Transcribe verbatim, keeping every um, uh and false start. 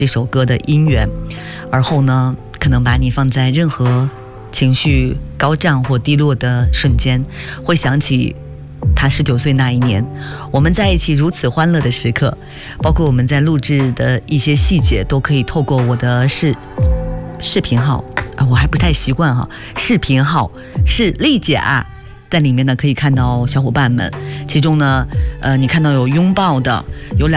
这首歌的音源，而后呢，可能把你放在任何情绪高涨或低落的瞬间，会想起他十九岁那一年，我们在一起如此欢乐的时刻，包括我们在录制的一些细节，都可以透过我的视视频号啊，我还不太习惯哈，视频号是丽姐啊，在里面呢可以看到小伙伴们，其中呢，呃，你看到有拥抱的，有两。